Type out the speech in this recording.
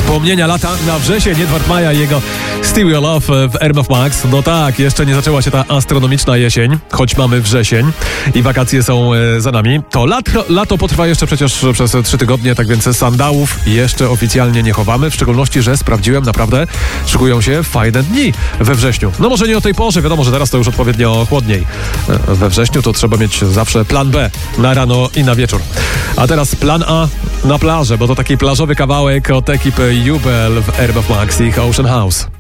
Wspomnienia lata na wrzesień, Edward Maja i jego Stereo Love w RMF Max. No tak, jeszcze nie zaczęła się ta astronomiczna jesień, choć mamy wrzesień i wakacje są za nami. To lato potrwa jeszcze przecież przez 3 tygodnie, tak więc sandałów jeszcze oficjalnie nie chowamy, w szczególności, że sprawdziłem, naprawdę szykują się fajne dni we wrześniu. No może nie o tej porze, wiadomo, że teraz to już odpowiednio chłodniej. We wrześniu to trzeba mieć zawsze plan B na rano i na wieczór. A teraz plan A na plażę, bo to taki plażowy kawałek od ekipy Jubel w RMF Max i ich Ocean House.